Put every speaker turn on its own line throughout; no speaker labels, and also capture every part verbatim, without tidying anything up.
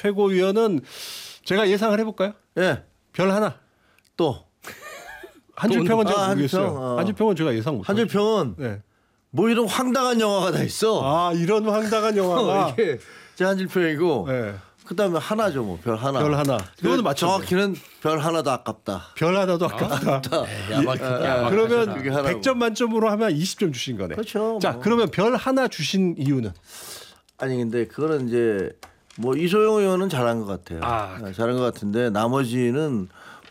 최고위원은 제가 예상을 해볼까요?
예.
별 하나.
또.
한줄평은 제가
아,
모르겠어요.
한줄평? 어.
한줄평은 제가 예상 못해요.
한줄평은
네.
뭐 이런 황당한 영화가 다 있어.
아 이런 황당한 영화가.
이게 제 한줄평이고
네.
그다음에 하나죠. 뭐 별 하나.
별 하나. 그거는 맞죠.
정확히는 별 하나도 아깝다.
별 하나도 아깝다.
아깝다.
야박, 야박.
그러면
그게 하나고.
백 점 만점으로 하면 이십 점 주신 거네.
그렇죠.
자
뭐.
그러면 별 하나 주신 이유는?
아니 근데 그거는 이제 뭐 이소영 의원은 잘한 것 같아요.
아,
네, 잘한 것 같은데 나머지는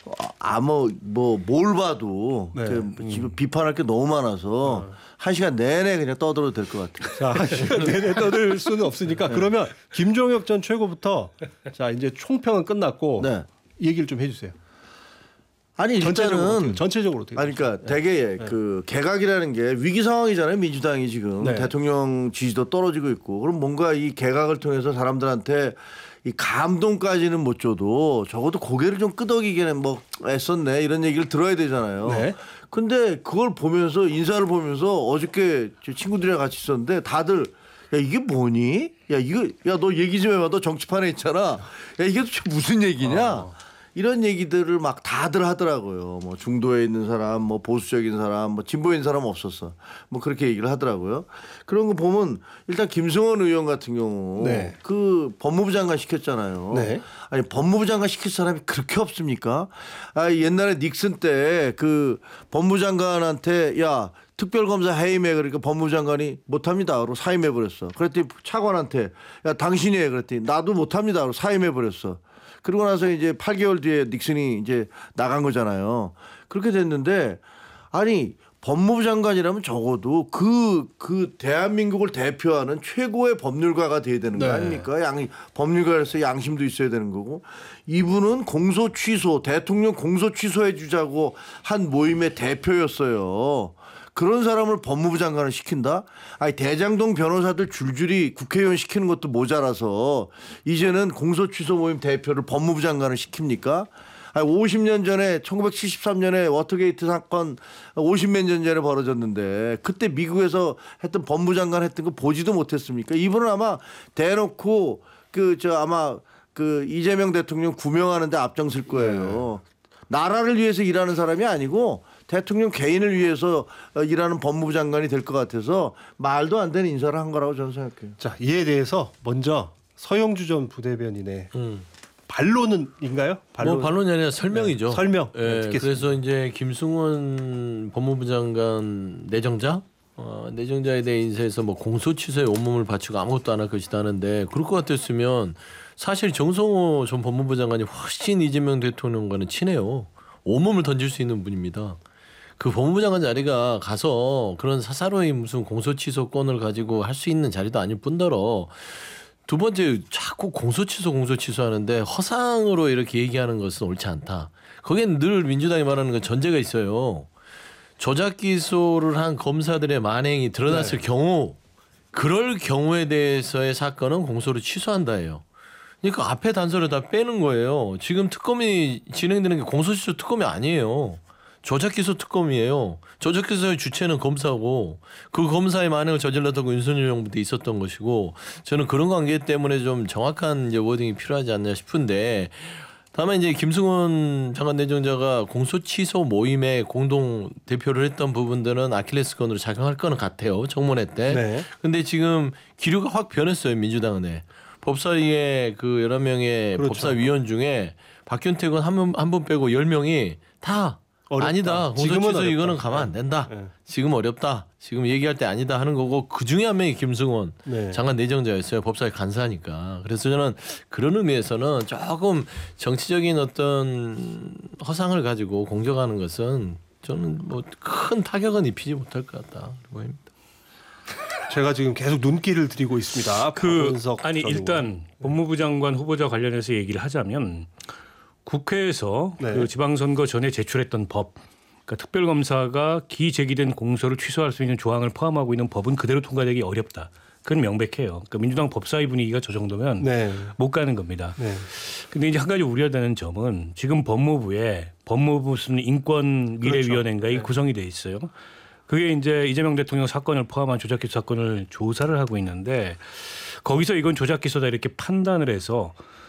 아무 뭐 뭘 봐도
네.
그 지금 비판할 게 너무 많아서 한 시간 내내 그냥 떠들어도 될 것 같아요.
자, 한 시간 내내 떠들 수는 없으니까 그러면 김종혁 전 최고부터 자 이제 총평은 끝났고
네.
얘기를 좀 해주세요.
아니
전체적으로 어떻게,
일단은
전체적으로 어떻게?
아니 그러니까 되게 그 개각이라는 게 위기 상황이잖아요. 민주당이 지금
네.
대통령 지지도 떨어지고 있고 그럼 뭔가 이 개각을 통해서 사람들한테 이 감동까지는 못 줘도 적어도 고개를 좀 끄덕이기는 뭐 애썼네 이런 얘기를 들어야 되잖아요.
네.
근데 그걸 보면서 인사를 보면서 어저께 제 친구들이랑 같이 있었는데 다들 야 이게 뭐니? 야 이거 야 너 얘기 좀 해봐. 너 정치판에 있잖아. 야 이게 도대체 무슨 얘기냐?
어.
이런 얘기들을 막 다들 하더라고요. 뭐 중도에 있는 사람, 뭐 보수적인 사람, 뭐 진보인 사람 없었어. 뭐 그렇게 얘기를 하더라고요. 그런 거 보면 일단 김승원 의원 같은 경우
네.
그 법무부 장관 시켰잖아요.
네.
아니 법무부 장관 시킬 사람이 그렇게 없습니까? 아 옛날에 닉슨 때 그 법무부 장관한테 야 특별검사 해임해 그러니까 법무부 장관이 못합니다. 그러고 사임해 버렸어. 그랬더니 차관한테 야 당신이 해 그랬더니 나도 못합니다. 그러고 사임해 버렸어. 그러고 나서 이제 팔 개월 뒤에 닉슨이 이제 나간 거잖아요. 그렇게 됐는데 아니 법무부 장관이라면 적어도 그, 그 대한민국을 대표하는 최고의 법률가가 돼야 되는 거
네.
아닙니까? 양, 법률가로서 양심도 있어야 되는 거고 이분은 공소 취소, 대통령 공소 취소해 주자고 한 모임의 대표였어요. 그런 사람을 법무부 장관을 시킨다? 아니 대장동 변호사들 줄줄이 국회의원 시키는 것도 모자라서 이제는 공소취소 모임 대표를 법무부 장관을 시킵니까? 아니 오십 년 전에 천구백칠십삼 년에 워터게이트 사건 오십몇 년 전에 벌어졌는데 그때 미국에서 했던 법무부 장관 했던 거 보지도 못했습니까? 이분은 아마 대놓고 그 저 아마 그 이재명 대통령 구명하는데 앞장설 거예요. 나라를 위해서 일하는 사람이 아니고 대통령 개인을 위해서 일하는 법무부 장관이 될 것 같아서 말도 안 되는 인사를 한 거라고 저는 생각해요.
자 이에 대해서 먼저 서영주 전 부대변인의
음.
반론은인가요? 반론.
뭐 반론이 아니라 설명이죠.
네, 설명.
예,
네, 듣겠습니다.
그래서 이제 김승원 법무부 장관 내정자, 어, 내정자에 대해 인사해서 뭐 공소 취소에 온몸을 바치고 아무것도 안 할 것이다 하는데 그럴 것 같았으면 사실 정성호 전 법무부 장관이 훨씬 이재명 대통령과는 친해요. 온몸을 던질 수 있는 분입니다. 그 법무부 장관 자리가 가서 그런 사사로이 무슨 공소 취소권을 가지고 할 수 있는 자리도 아닐 뿐더러 두 번째 자꾸 공소 취소 공소 취소 하는데 허상으로 이렇게 얘기하는 것은 옳지 않다. 거기엔 늘 민주당이 말하는 건 전제가 있어요. 조작 기소를 한 검사들의 만행이 드러났을
네.
경우 그럴 경우에 대해서의 사건은 공소를 취소한다예요. 그러니까 앞에 단서를 다 빼는 거예요. 지금 특검이 진행되는 게 공소시효 특검이 아니에요. 조작기소 특검이에요. 조작기소의 주체는 검사고 그 검사의 만행을 저질렀다고 윤석열 정부 때 있었던 것이고 저는 그런 관계 때문에 좀 정확한 이제 워딩이 필요하지 않나 싶은데 다만 이제 김승원 장관 내정자가 공소 취소 모임에 공동 대표를 했던 부분들은 아킬레스건으로 작용할 거는 같아요. 청문회 때.
네.
근데 지금 기류가 확 변했어요. 민주당은. 법사위의 그 여러 명의
그렇죠.
법사위원 중에 박균택은 한 분 한 분 빼고 열 명이 다
어렵다.
아니다.
지금은
공소취소
어렵다.
이거는 가면 안 된다.
네.
지금 어렵다. 지금 얘기할 때 아니다 하는 거고 그 중에 한 명이 김승원
네.
장관 내정자였어요. 법사위 간사니까. 그래서 저는 그런 의미에서는 조금 정치적인 어떤 허상을 가지고 공격하는 것은 저는 뭐 큰 타격은 입히지 못할 것 같다 보입니다.
제가 지금 계속 눈길을 들이고 있습니다.
그
박원석
아니
전
일단
의원.
법무부 장관 후보자 관련해서 얘기를 하자면 국회에서
네.
그 지방선거 전에 제출했던 법, 그러니까 특별검사가 기제기된 공소를 취소할 수 있는 조항을 포함하고 있는 법은 그대로 통과되기 어렵다. 그건 명백해요. 그러니까 민주당 법사위 분위기가 저 정도면
네.
못 가는 겁니다.
네.
근데 이제 한 가지 우려되는 점은 지금 법무부에 법무부 무슨 인권미래위원회인가 이
그렇죠. 네.
구성이 돼 있어요. 그게 이제 이재명 대통령 사건을 포함한 조작기소 사건을 조사를 하고 있는데 거기서 이건 조작기소다 이렇게 판단을 해서